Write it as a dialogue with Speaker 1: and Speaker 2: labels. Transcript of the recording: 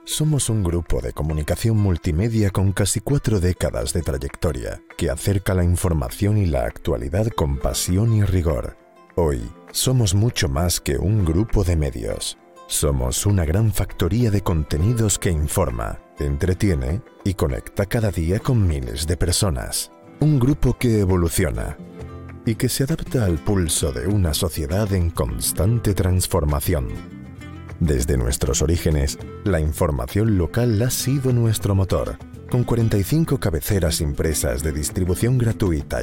Speaker 1: Somos un grupo de comunicación multimedia con casi 4 décadas de trayectoria que acerca la información y la actualidad con pasión y rigor. Hoy somos mucho más que un grupo de medios. Somos una gran factoría de contenidos que informa, entretiene y conecta cada día con miles de personas. Un grupo que evoluciona y que se adapta al pulso de una sociedad en constante transformación. Desde nuestros orígenes, la información local ha sido nuestro motor, con 45 cabeceras impresas de distribución gratuita